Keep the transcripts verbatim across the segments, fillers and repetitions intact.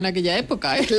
en aquella época, ¿eh?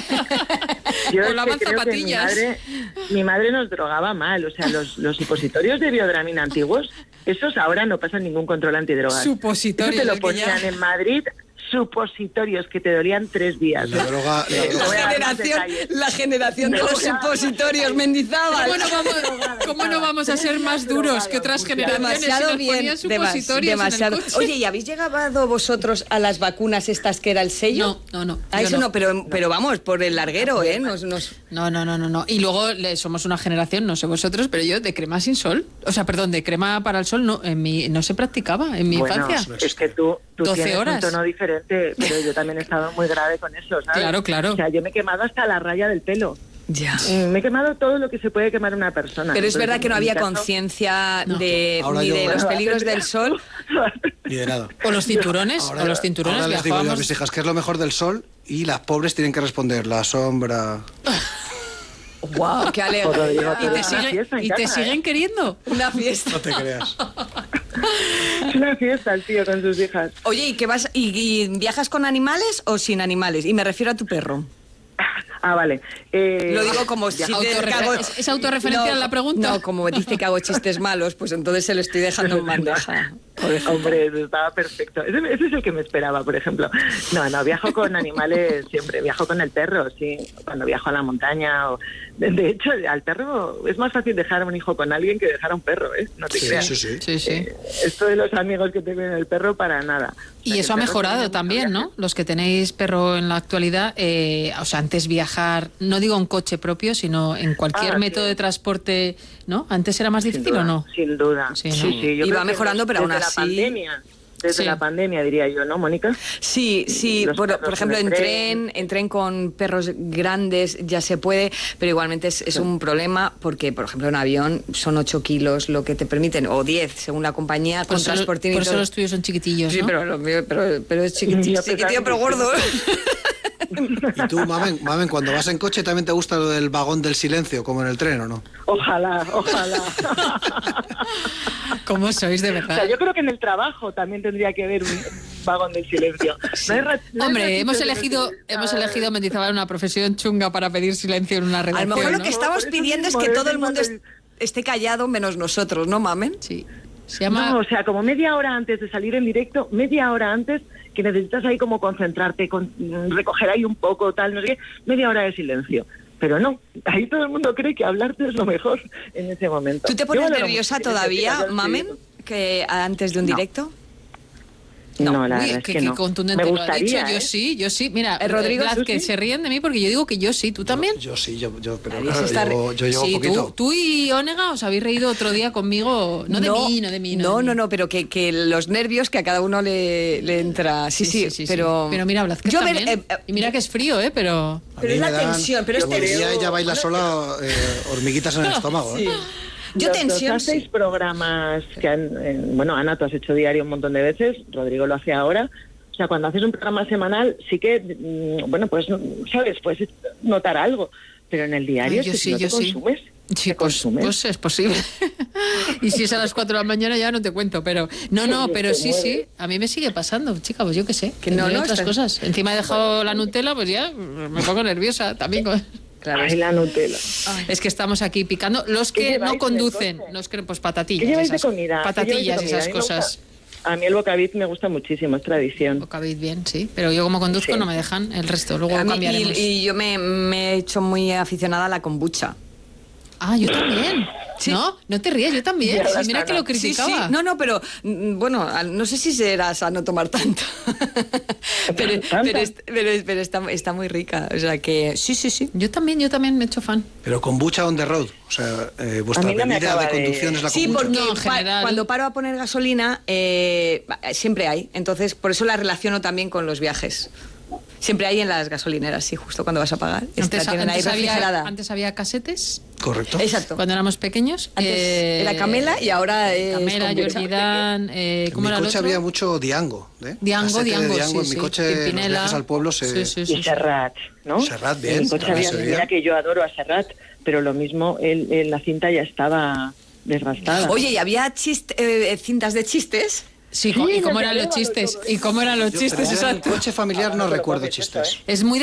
Yo Volaban es que creo zapatillas. que mi madre, mi madre nos drogaba mal, o sea, los, los supositorios de biodramina antiguos, esos ahora no pasan ningún control antidrogas. Supositorios, Eso te lo es que ya- ponían en Madrid, supositorios que te dolían tres días. La droga, la Eh, droga- no voy a La dar más generación, detalles. la generación de No, los ya. supositorios, Mendizábal. ¿Cómo no, vamos, ¿Cómo no vamos a ser más duros que otras generaciones? Demasiado si nos bien, ponían demas- supositorios demasiado. en el coche? Oye, ¿y habéis llegado vosotros a las vacunas estas que era el sello? No, no, no. A yo eso no, pero, pero vamos, por el larguero, ¿eh? Nos, nos... No, no, no, no, no. Y luego le- somos una generación, no sé vosotros, pero yo de crema sin sol, o sea, perdón, de crema para el sol no, en mi, no se practicaba en mi Bueno, infancia. es que tú, tú doce tienes horas. un tono diferente, pero yo también he estado muy grave con eso, ¿sabes? Claro, claro. O sea, yo me he quemado hasta la raya del pelo. Ya. Mm, Me he quemado todo lo que se puede quemar una persona. Pero es Entonces, verdad que no en mi había caso- conciencia No. de, Ahora ni yo- de los Bueno, peligros del sol. ni de nada. O los cinturones, Ahora, o los cinturones ahora les digo yo a viajábamos. mis hijas que es lo mejor del sol y las pobres tienen que responder la sombra. ¡Wow! ¡Qué Joder, alegría! yo- ¿Y te, Una siguen, fiesta en y te casa, siguen ¿eh? queriendo? Una fiesta. No te creas. Es una fiesta el tío con sus hijas. Oye, ¿y qué vas y, y viajas con animales o sin animales? Y me refiero a tu perro. Ah, vale. Eh, Lo digo como si ya. te Autorrefer- cago- ¿Es- es autorreferencia en la pregunta? No, como dice que hago chistes malos, pues entonces se lo estoy dejando en bandeja. Hombre, eso estaba perfecto. Ese, ese es el que me esperaba, por ejemplo. No, no, viajo con animales siempre. Viajo con el perro, sí. Cuando viajo a la montaña. O... De, de hecho, al perro es más fácil dejar a un hijo con alguien que dejar a un perro, ¿eh? No te Sí, creas. sí, sí. Sí, sí. Eh, esto de los amigos que tengo en el perro, para nada. O sea, Y que eso ha el perro mejorado tiene mucho también, viaje. ¿no? Los que tenéis perro en la actualidad, eh, o sea, antes viajar, no digo en coche propio, sino en cualquier Ah, método sí. de transporte, ¿no? ¿Antes era más Sin difícil duda, o no? Sin duda. Sí, ¿no? Sí, sí. Yo Y creo va que mejorando, pero desde aún la así- pandemia, desde Sí. la pandemia, diría yo, ¿no, Mónica? Sí, sí, Los por, perros por ejemplo, en en el tren, en tren con perros grandes ya se puede, pero igualmente es, es un problema porque, por ejemplo, en avión son ocho kilos lo que te permiten, o diez, según la compañía, Por con eso, transportín y por eso todo. los tuyos son chiquitillos, Sí, ¿no? pero, lo mío- pero, pero es Y chiquitillo, yo pensaba chiquitillo que pero sí. gordo. ¿Y tú, Mamen, Mamen, cuando vas en coche también te gusta lo del vagón del silencio, como en el tren, o no? Ojalá, ojalá. ¿Cómo sois, de O verdad? sea, yo creo que en el trabajo también tendría que haber un vagón del silencio. No hay ra- no hay Hombre, ratitos hemos de elegido, silencio. hemos elegido Mendizábal una profesión chunga para pedir silencio en una A redacción, lo mejor lo ¿no? que estamos Por eso pidiendo es mismo, que de todo vez el en mundo cuando- est- esté callado menos nosotros, ¿no, Mamen? Sí. Se llama... No, o sea, como media hora antes de salir en directo, media hora antes, que necesitas ahí como concentrarte, con, recoger ahí un poco, tal, no sé qué, media hora de silencio. Pero no, ahí todo el mundo cree que hablarte es lo mejor en ese momento. ¿Tú te Yo pones valoro nerviosa mucho que todavía, te calles, Mamen, que antes de un No. directo? No, No. la Uy, verdad es qué, que qué no. contundente Me lo ha dicho. gustaría, Yo ¿eh? sí, yo sí. Mira, Eh, Rodrigo, Vlad, ¿tú que sí? se ríen de mí porque yo digo que yo sí. ¿Tú también? Yo sí, yo, yo pero Nadie se claro, está re- yo, yo llevo sí, poquito. tú, tú y Onega os habéis reído otro día conmigo. No de mí, no de mí. No, de mí. no, no, pero que, que los nervios que a cada uno le, le entra. Sí, sí, pero... Pero mira, Blázquez Yo ver- también. eh, eh, y mira que es frío, ¿eh? Pero... A pero mí es la me dan- tensión, pero es como diría tensión. ella baila sola, eh, hormiguitas en el estómago. ¿eh? Sí. Yo Los tensión, dos hacéis sí. programas que han, eh, bueno, Ana, tú has hecho diario un montón de veces, Rodrigo lo hace ahora. O sea, cuando haces un programa semanal, sí que, mm, bueno, pues, sabes, puedes notar algo. Pero en el diario, Ay, yo es que sí, si no yo te sí. consumes, Sí, te pues, consumes. pues es posible. Y si es a las cuatro de la mañana ya no te cuento, pero... No, no, Sí, pero te sí, mueve. sí. A mí me sigue pasando, chica, pues yo qué sé. Que no, tendré no, otras está- cosas. Encima he dejado la Nutella, pues ya me pongo nerviosa también. con- Claro, Ay, la Nutella. Es que estamos aquí picando. Los ¿Qué que lleváis no en el conducen, coche? los que, pues ¿Qué patatillas. lleváis de esas- comida? ¿Qué lleváis de Patatillas, comida? A esas mí me cosas. gusta- A mí el bocadit me gusta muchísimo, es tradición. Bocavit bien, sí. Pero yo como conduzco Sí. no me dejan el resto. Luego A mí- cambiaremos. y, y yo me, me he hecho muy aficionada a la kombucha. Ah, yo también. Sí. No, no te rías, yo también. Ya, Sí, mira que lo Sí, criticaba. sí. No, no, pero mm, bueno, al- no sé si será sano tomar tanto. pero, ¿Tanta? pero, es- pero es- pero está, está muy rica. O sea que sí, sí, sí. Yo también, yo también me he hecho fan. Pero kombucha on the road. O sea, eh, vuestra A mí no me bebida acaba de de- conducción es la Sí, kombucha. porque No, en pa- general. cuando paro a poner gasolina, eh, siempre hay. Entonces, por eso la relaciono también con los viajes. Siempre hay en las gasolineras, sí, justo cuando vas a pagar. Esta Antes, tienen ahí antes había, refrigerada. antes había casetes, Correcto. Exacto. cuando éramos pequeños. Antes eh, era Camela y ahora es Camela, kombucha. Jordi Dan, eh, En ¿cómo mi era el coche otro? había mucho Diango. ¿eh? Diango, Casete de Diango, Diango. sí, En mi sí. coche, los Pimpinela. viajes al pueblo se... Sí, sí, Y sí, sí. Serrat, ¿no? Serrat, bien, En mi coche también había, se veía. mira que yo adoro a Serrat, pero lo mismo, el, el- la cinta ya estaba desgastada. Oye, ¿y había chist- eh, cintas de chistes? Sí, Sí, ¿y cómo lo eran los tenemos, chistes? todo ¿Y cómo eran los Yo- chistes? yo en el Exacto. coche familiar no Ah, pero recuerdo comes eso, chistes. ¿eh? Es muy